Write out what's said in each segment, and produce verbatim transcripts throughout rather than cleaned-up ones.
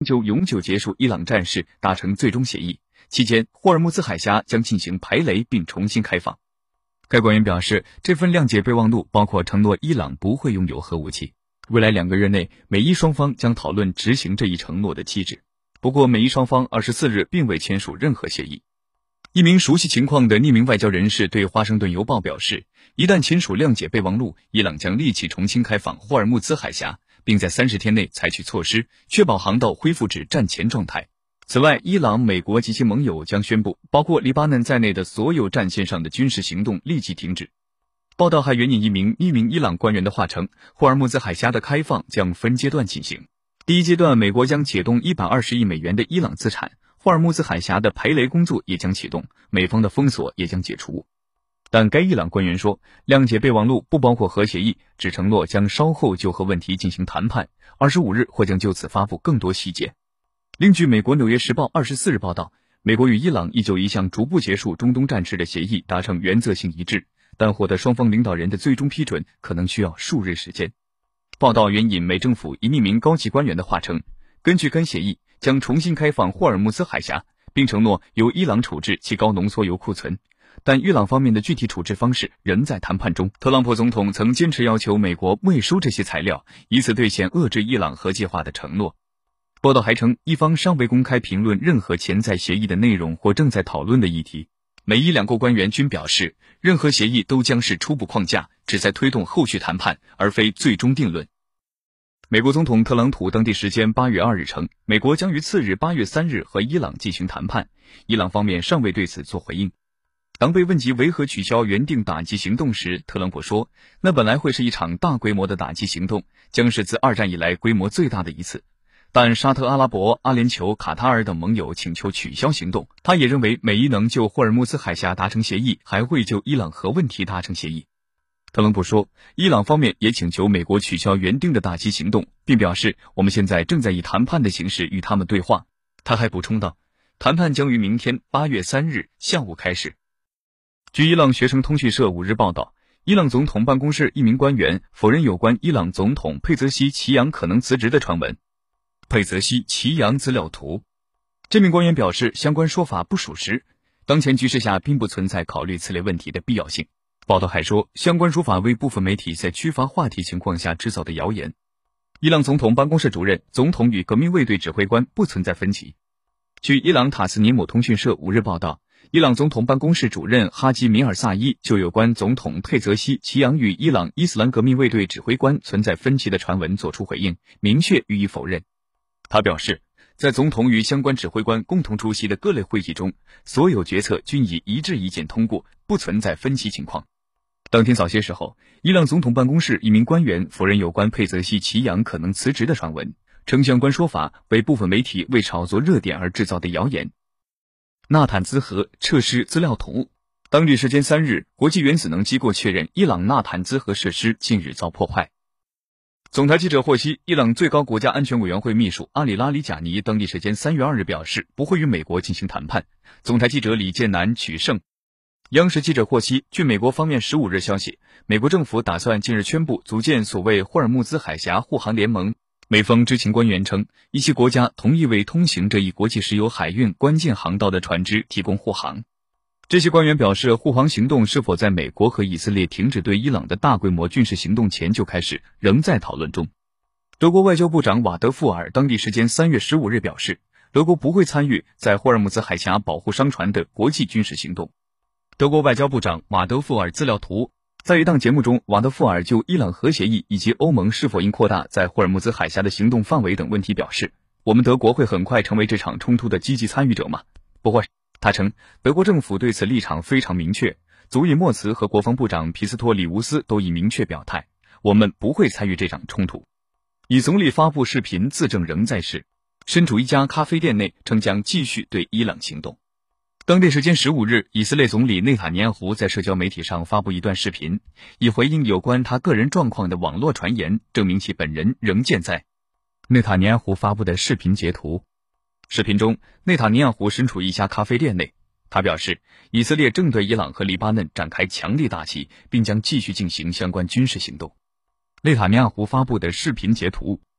就永久结束伊朗战事达成最终协议，期间霍尔木兹海峡将进行排雷并重新开放。该官员表示，这份谅解备忘录包括承诺伊朗不会拥有核武器，未来两个月内美伊双方将讨论执行这一承诺的机制。不过美伊双方二十四日并未签署任何协议。一名熟悉情况的匿名外交人士对华盛顿邮报表示，一旦签署谅解备忘录，伊朗将立即重新开放霍尔木兹海峡，并在三十天内采取措施，确保航道恢复至战前状态。此外，伊朗、美国及其盟友将宣布包括黎巴嫩在内的所有战线上的军事行动立即停止。报道还援引一名匿名伊朗官员的话称，霍尔木兹海峡的开放将分阶段进行。第一阶段，美国将解冻一百二十亿美元的伊朗资产，霍尔木兹海峡的排雷工作也将启动，美方的封锁也将解除。但该伊朗官员说，谅解备忘录不包括核协议，只承诺将稍后就核问题进行谈判，二十五日或将就此发布更多细节。另据美国《纽约时报》二十四日报道，美国与伊朗已就一项逐步结束中东战事的协议达成原则性一致，但获得双方领导人的最终批准可能需要数日时间。报道援引美政府一匿名高级官员的话称，根据该协议，将重新开放霍尔木兹海峡，并承诺由伊朗处置其高浓缩铀库存，但伊朗方面的具体处置方式仍在谈判中。特朗普总统曾坚持要求美国未收这些材料，以此兑现遏制伊朗核计划的承诺。报道还称，伊方尚未公开评论任何潜在协议的内容或正在讨论的议题。美伊两国官员均表示，任何协议都将是初步框架，旨在推动后续谈判，而非最终定论。美国总统特朗普当地时间八月二日称，美国将于次日八月三日和伊朗进行谈判，伊朗方面尚未对此做回应。当被问及为何取消原定打击行动时，特朗普说，那本来会是一场大规模的打击行动，将是自二战以来规模最大的一次。但沙特阿拉伯、阿联酋、卡塔尔等盟友请求取消行动。他也认为美伊能就霍尔木兹海峡达成协议，还未就伊朗核问题达成协议。特朗普说，伊朗方面也请求美国取消原定的打击行动，并表示我们现在正在以谈判的形式与他们对话。他还补充道，谈判将于明天八月三日下午开始。据伊朗学生通讯社五日报道，伊朗总统办公室一名官员否认有关伊朗总统佩泽西奇扬可能辞职的传闻。佩泽西奇扬资料图，这名官员表示，相关说法不属实，当前局势下并不存在考虑此类问题的必要性。报道还说，相关说法为部分媒体在缺乏话题情况下制造的谣言。伊朗总统办公室主任、总统与革命卫队指挥官不存在分歧。据伊朗塔斯尼姆通讯社五日报道，伊朗总统办公室主任哈基米尔萨伊就有关总统佩泽西奇扬与伊朗伊斯兰革命卫队指挥官存在分歧的传闻作出回应，明确予以否认。他表示，在总统与相关指挥官共同出席的各类会议中，所有决策均以一致意见通过，不存在分歧情况。当天早些时候，伊朗总统办公室一名官员否认有关佩泽西奇扬可能辞职的传闻，称相关说法为部分媒体为炒作热点而制造的谣言。纳坦兹河设施资料图，当地时间三日，国际原子能机构确认伊朗纳坦兹河设施近日遭破坏。总台记者获悉，伊朗最高国家安全委员会秘书阿里拉里贾尼当地时间三月二日表示，不会与美国进行谈判。总台记者李建南取胜。央视记者获悉，据美国方面十五日消息，美国政府打算近日宣布组建所谓霍尔木兹海峡护航联盟。美方知情官员称，一些国家同意为通行这一国际石油海运关键航道的船只提供护航。这些官员表示，护航行动是否在美国和以色列停止对伊朗的大规模军事行动前就开始，仍在讨论中。德国外交部长瓦德富尔当地时间三月十五日表示，德国不会参与在霍尔木兹海峡保护商船的国际军事行动。德国外交部长瓦德富尔资料图，在一档节目中，瓦德富尔就伊朗核协议以及欧盟是否应扩大在霍尔木兹海峡的行动范围等问题表示，我们德国会很快成为这场冲突的积极参与者吗？不会。他称，德国政府对此立场非常明确，祖伊莫茨和国防部长皮斯托里乌斯都已明确表态，我们不会参与这场冲突。以总理发布视频自证仍在世，身处一家咖啡店内，称将继续对伊朗行动。当地时间十五日，以色列总理内塔尼亚胡在社交媒体上发布一段视频，以回应有关他个人状况的网络传言，证明其本人仍健在。内塔尼亚胡发布的视频截图，视频中，内塔尼亚胡身处一家咖啡店内。他表示，以色列正对伊朗和黎巴嫩展开强力打击，并将继续进行相关军事行动。内塔尼亚胡发布的视频截图。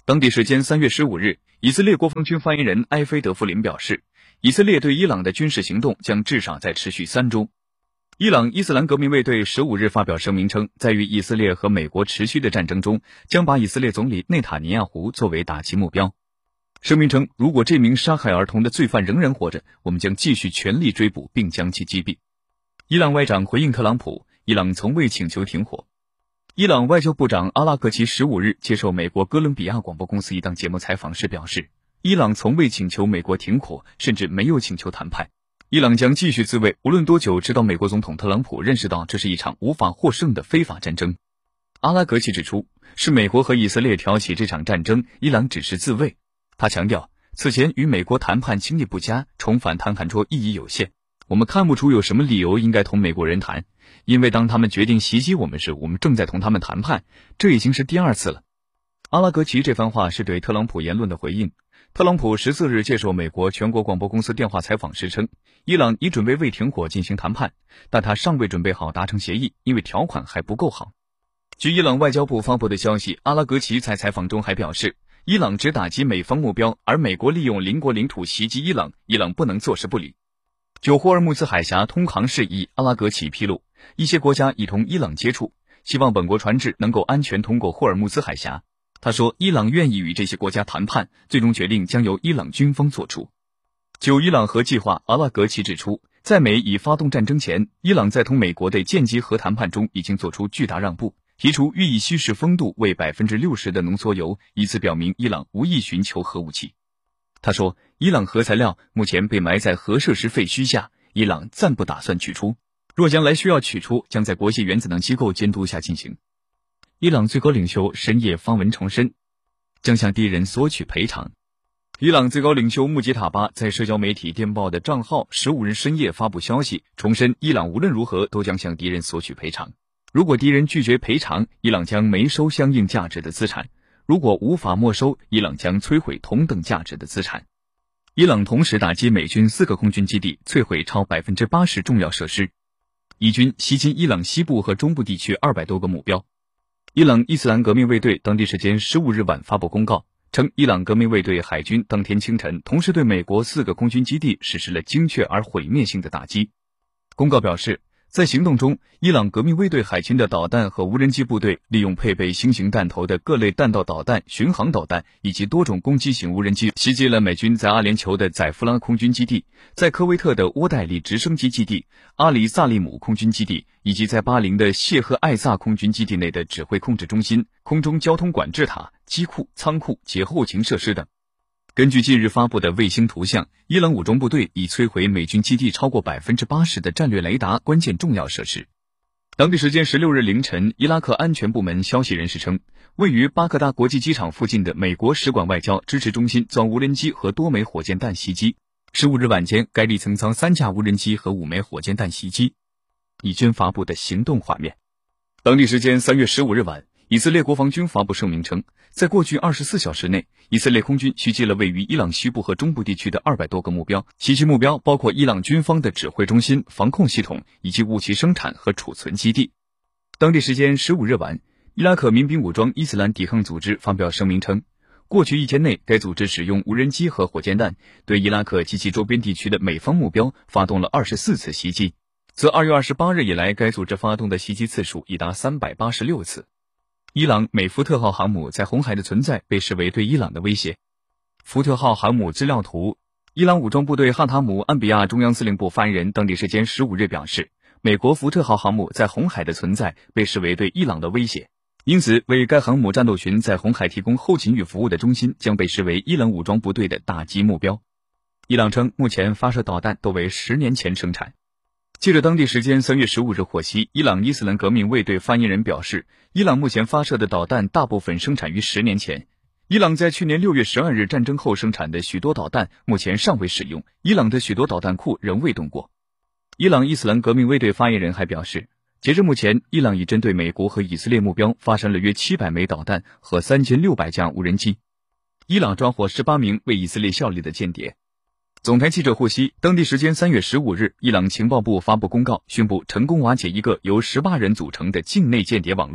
当地时间三月十五日，以色列国防军发言人埃菲德夫林表示，以色列对伊朗的军事行动将至少再持续三周。伊朗伊斯兰革命卫队十五日发表声明称，在与以色列和美国持续的战争中，将把以色列总理内塔尼亚胡作为打击目标。声明称，如果这名杀害儿童的罪犯仍然活着，我们将继续全力追捕并将其击毙。伊朗外长回应特朗普，伊朗从未请求停火。伊朗外交部长阿拉格齐十五日接受美国哥伦比亚广播公司一档节目采访时表示，伊朗从未请求美国停火，甚至没有请求谈判。伊朗将继续自卫，无论多久，直到美国总统特朗普认识到这是一场无法获胜的非法战争。阿拉格齐指出，是美国和以色列挑起这场战争，伊朗只是自卫。他强调，此前与美国谈判经历不佳，重返谈判桌意义有限。我们看不出有什么理由应该同美国人谈，因为当他们决定袭击我们时，我们正在同他们谈判，这已经是第二次了。阿拉格齐这番话是对特朗普言论的回应。特朗普十四日接受美国全国广播公司电话采访时称，伊朗已准备为停火进行谈判，但他尚未准备好达成协议，因为条款还不够好。据伊朗外交部发布的消息，阿拉格齐在采访中还表示，伊朗只打击美方目标，而美国利用邻国领土袭击伊朗，伊朗不能坐视不理。就霍尔木兹海峡通航事宜，阿拉格齐披露，一些国家已同伊朗接触，希望本国船只能够安全通过霍尔木兹海峡。他说，伊朗愿意与这些国家谈判，最终决定将由伊朗军方做出。就伊朗核计划，阿拉格齐指出，在美已发动战争前，伊朗在同美国的间接核谈判中已经做出巨大让步，提出予以稀释风度为 百分之六十 的浓缩铀，以此表明伊朗无意寻求核武器。他说，伊朗核材料目前被埋在核设施废墟下，伊朗暂不打算取出，若将来需要取出，将在国际原子能机构监督下进行。伊朗最高领袖深夜发文重申，将向敌人索取赔偿。伊朗最高领袖穆吉塔巴在社交媒体电报的账号十五日深夜发布消息，重申伊朗无论如何都将向敌人索取赔偿。如果敌人拒绝赔偿，伊朗将没收相应价值的资产；如果无法没收，伊朗将摧毁同等价值的资产。伊朗同时打击美军四个空军基地，摧毁超 百分之八十 重要设施。以军袭击伊朗西部和中部地区二百多个目标。伊朗伊斯兰革命卫队当地时间十五日晚发布公告，称伊朗革命卫队海军当天清晨同时对美国四个空军基地实施了精确而毁灭性的打击。公告表示，在行动中，伊朗革命卫队海军的导弹和无人机部队利用配备新型弹头的各类弹道导弹、巡航导弹以及多种攻击型无人机，袭击了美军在阿联酋的载夫拉空军基地，在科威特的窝代里直升机基地、阿里萨利姆空军基地，以及在巴林的谢赫艾萨空军基地内的指挥控制中心、空中交通管制塔、机库、仓库及后勤设施等。根据近日发布的卫星图像，伊朗武装部队已摧毁美军基地超过 百分之八十 的战略雷达关键重要设施。当地时间十六日凌晨，伊拉克安全部门消息人士称，位于巴格达国际机场附近的美国使馆外交支持中心遭无人机和多枚火箭弹袭击。十五日晚间，该地曾遭三架无人机和五枚火箭弹袭击。以军发布的行动画面。当地时间三月十五日晚，以色列国防军发布声明称，在过去二十四小时内，以色列空军袭击了位于伊朗西部和中部地区的二百多个目标，袭击目标包括伊朗军方的指挥中心、防控系统以及武器生产和储存基地。当地时间十五日晚，伊拉克民兵武装伊斯兰抵抗组织发表声明称，过去一天内，该组织使用无人机和火箭弹对伊拉克及其周边地区的美方目标发动了二十四次袭击。自二月二十八日以来，该组织发动的袭击次数已达三百八十六次。伊朗美福特号航母在红海的存在被视为对伊朗的威胁。福特号航母资料图，伊朗武装部队哈塔姆安比亚中央司令部发言人当地时间十五日表示，美国福特号航母在红海的存在被视为对伊朗的威胁，因此为该航母战斗群在红海提供后勤与服务的中心将被视为伊朗武装部队的打击目标。伊朗称，目前发射导弹都为十年前生产。记者当地时间三月十五日获悉，伊朗伊斯兰革命卫队发言人表示，伊朗目前发射的导弹大部分生产于十年前。伊朗在去年六月十二日战争后生产的许多导弹目前尚未使用，伊朗的许多导弹库仍未动过。伊朗伊斯兰革命卫队发言人还表示，截至目前，伊朗已针对美国和以色列目标发射了约七百枚导弹和三千六百架无人机。伊朗抓获十八名为以色列效力的间谍。总台记者获悉，当地时间三月十五日，伊朗情报部发布公告，宣布成功瓦解一个由十八人组成的境内间谍网络。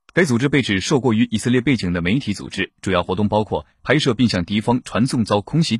该组织被指受过于以色列背景的媒体组织，主要活动包括拍摄并向敌方传送遭空袭